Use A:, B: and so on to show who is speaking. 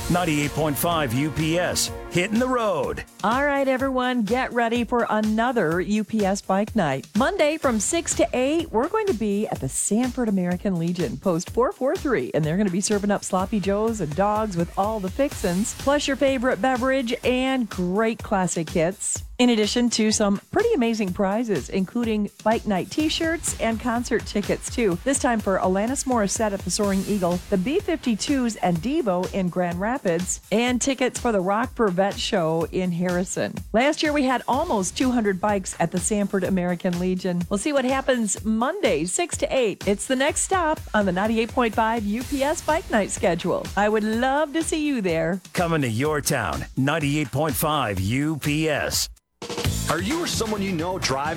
A: 98.5 UPS, hitting the road.
B: All right, everyone, get ready for another UPS Bike Night. Monday from 6 to 8, we're going to be at the Sanford American Legion, post 443, and they're going to be serving up sloppy joes and dogs with all the fixins, plus your favorite beverage and great classic hits. In addition to some pretty amazing prizes, including Bike Night t-shirts and concert tickets, too. This time for Alanis Morissette at the Soaring Eagle, the B-52s and Devo in Grand Rapids, and tickets for the Rock for Vet show in Harrison. Last year, we had almost 200 bikes at the Sanford American Legion. We'll see what happens Monday, 6 to 8. It's the next stop on the 98.5 UPS Bike Night schedule. I would love to see you there.
A: Coming to your town, 98.5 UPS.
C: Are you or someone you know driving